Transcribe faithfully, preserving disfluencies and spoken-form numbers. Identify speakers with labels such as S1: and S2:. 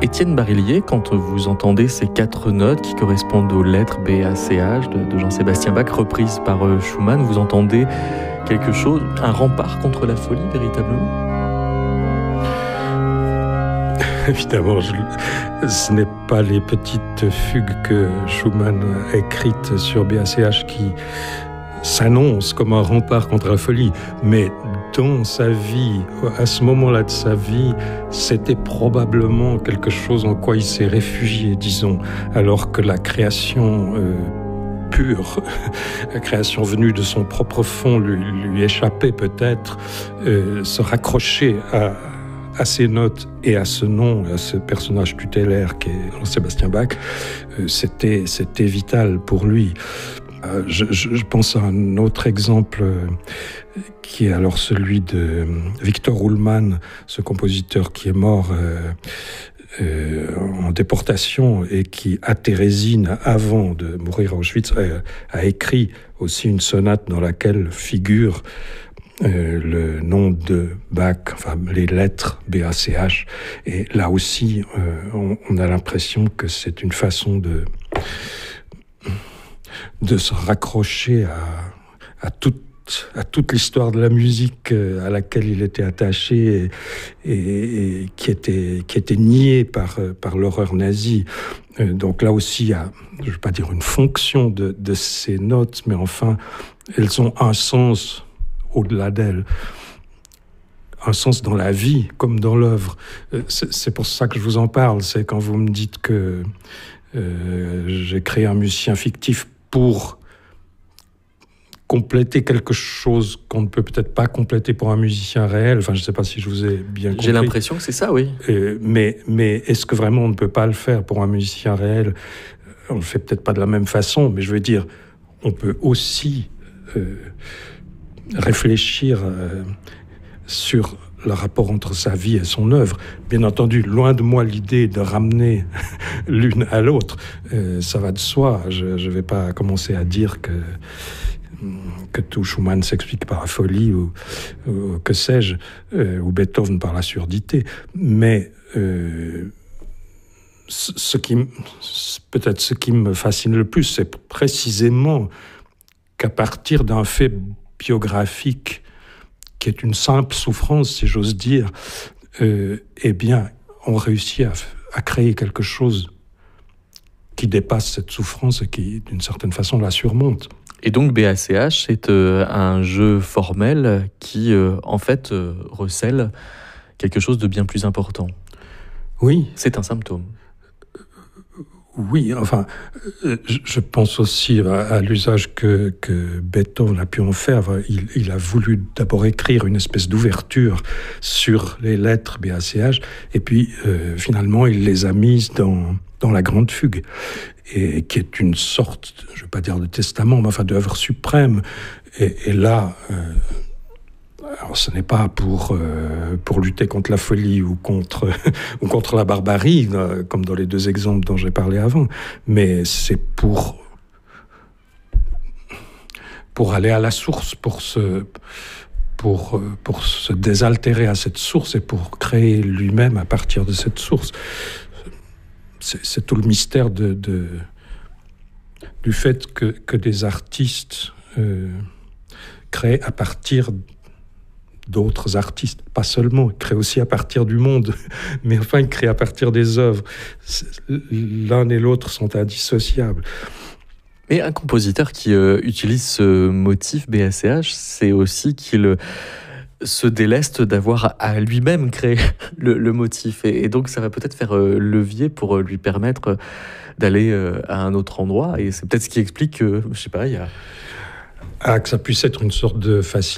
S1: Étienne Barillier, quand vous entendez ces quatre notes qui correspondent aux lettres B, A, C, H de, de Jean-Sébastien Bach, reprises par euh, Schumann, vous entendez quelque chose, un rempart contre la folie, véritablement ?
S2: Évidemment, je, ce n'est pas les petites fugues que Schumann a écrites sur B A C H qui s'annoncent comme un rempart contre la folie, mais dans sa vie, à ce moment-là de sa vie, c'était probablement quelque chose en quoi il s'est réfugié, disons, alors que la création euh, pure, la création venue de son propre fond lui, lui échappait peut-être, euh, se raccrocher à à ces notes et à ce nom, à ce personnage tutélaire qui est Jean-Sébastien Bach, euh, c'était, c'était vital pour lui. Euh, je, je, je pense à un autre exemple euh, qui est alors celui de Victor Ullmann, ce compositeur qui est mort euh, euh, en déportation et qui, à Térésine, avant de mourir à Auschwitz, a, a écrit aussi une sonate dans laquelle figure Euh, le nom de Bach, enfin les lettres B A C H, et là aussi euh, on, on a l'impression que c'est une façon de de se raccrocher à, à toute à toute l'histoire de la musique à laquelle il était attaché et, et, et qui était qui était niée par par l'horreur nazie. Euh, donc là aussi il y a, je ne veux pas dire une fonction de de ces notes, mais enfin elles ont un sens au-delà d'elle, un sens dans la vie comme dans l'œuvre. C'est, c'est pour ça que je vous en parle, c'est quand vous me dites que euh, j'ai créé un musicien fictif pour compléter quelque chose qu'on ne peut peut-être pas compléter pour un musicien réel. Enfin, je ne sais pas si je vous ai bien compris.
S1: J'ai l'impression que c'est ça, oui.
S2: Euh, mais, mais est-ce que vraiment on ne peut pas le faire pour un musicien réel ? On ne le fait peut-être pas de la même façon, mais je veux dire, on peut aussi Euh, réfléchir euh, sur le rapport entre sa vie et son œuvre. Bien entendu, loin de moi l'idée de ramener l'une à l'autre. Euh, ça va de soi. Je ne vais pas commencer à dire que, que tout Schumann s'explique par la folie ou, ou que sais-je, euh, ou Beethoven par la surdité. Mais euh, ce, ce qui, peut-être ce qui me fascine le plus, c'est précisément qu'à partir d'un fait biographique qui est une simple souffrance, si j'ose dire, euh, eh bien, on réussit à, à créer quelque chose qui dépasse cette souffrance et qui, d'une certaine façon, la surmonte.
S1: Et donc, B A C H, c'est euh, un jeu formel qui, euh, en fait, euh, recèle quelque chose de bien plus important.
S2: Oui.
S1: C'est un symptôme.
S2: Oui, enfin, je pense aussi à, à l'usage que, que Beethoven a pu en faire. Il, il a voulu d'abord écrire une espèce d'ouverture sur les lettres B A C H, et puis euh, finalement il les a mises dans, dans la Grande Fugue, et qui est une sorte, je ne veux pas dire de testament, mais enfin d'œuvre suprême. Et, et là, euh, alors ce n'est pas pour, euh, pour lutter contre la folie ou contre, ou contre la barbarie, euh, comme dans les deux exemples dont j'ai parlé avant, mais c'est pour, pour aller à la source, pour se, pour, pour se désaltérer à cette source et pour créer lui-même à partir de cette source. C'est, c'est tout le mystère de, de, du fait que, que des artistes euh, créent à partir d'autres artistes, pas seulement, ils créent aussi à partir du monde, mais enfin ils créent à partir des œuvres. L'un et l'autre sont indissociables.
S1: Et un compositeur qui euh, utilise ce motif B A C H, c'est aussi qu'il euh, se déleste d'avoir à lui-même créé le, le motif. Et, et donc ça va peut-être faire euh, levier pour euh, lui permettre euh, d'aller euh, à un autre endroit. Et c'est peut-être ce qui explique que, je sais pas, il y a...
S2: Ah, que ça puisse être une sorte de facilité.